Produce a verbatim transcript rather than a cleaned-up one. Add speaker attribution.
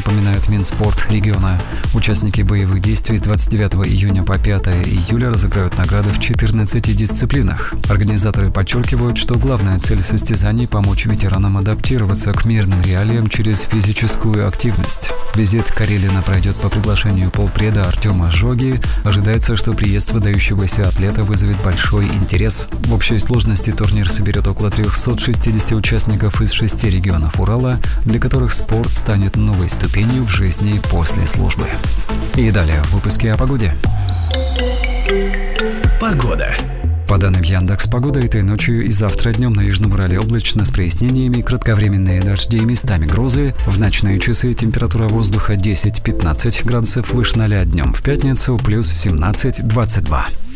Speaker 1: напоминает Минспорт региона. Участники боевых действий с двадцать девятого июня по пятое июля разыграют награды в четырнадцати дисциплинах. Организаторы подчеркивают, что главная цель состязаний – помочь ветеранам адаптироваться к мирным реалиям через физическую активность. Визит Карелина пройдет по приглашению полпреда Артема Жоги. Ожидается, что приезд выдающегося атлета вызовет большой интерес. В общей сложности турнир соберет около трёхсот шестидесяти участников из шести регионов Урала, для которых спорт станет новой ступенью в жизни после службы. И далее в выпуске о погоде.
Speaker 2: Погода.
Speaker 1: По данным Яндекс.Погода, этой ночью и завтра днем на Южном Урале облачно с прояснениями, кратковременные дожди и местами грозы. В ночные часы температура воздуха десять-пятнадцать градусов выше ноля, днем в пятницу плюс семнадцать-двадцать два.